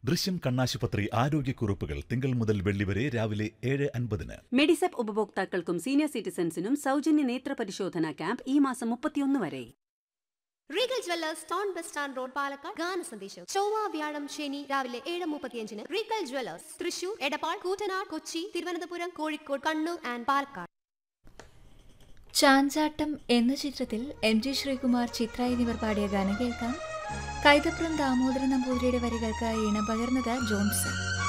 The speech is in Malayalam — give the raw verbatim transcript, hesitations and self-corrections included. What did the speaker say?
ദൃശ്യം കണ്ണാശുപത്രി ആരോഗ്യക്കുറിപ്പുകൾ തിങ്കൾ മുതൽ വെള്ളി വരെ രാവിലെ ഏഴ് അൻപതിന്. മെഡിസെപ്പ് ഉപഭോക്താക്കൾക്കും സീനിയർ സിറ്റിസൺസിനും സൗജന്യ നേത്ര പരിശോധന ക്യാമ്പ് ഈ മാസം മുപ്പത്തിയൊന്ന് വരെ. Regal Jewellers town bus stand road Palakkad ഗാന സന്ദേശം ചൊവ്വ വ്യാഴം ശനി രാവിലെ ഏഴ് മുപ്പത്തിയഞ്ചിന് Regal Jewellers Thrissur, Edappal, Koottanad, Kochi, Thiruvananthapuram, Kozhikode, Kannur and Palakkad. ചാഞ്ചാട്ടം എന്ന ചിത്രത്തിൽ എം ജി ശ്രീകുമാർ, ചിത്ര എന്നിവർ പാടിയ ഗാനം കേൾക്കാം. കൈതപ്രം ദാമോദരൻ നമ്പൂതിരിയുടെ വരികൾക്ക് ഈണം പകർന്നത് ജോൺസൺ.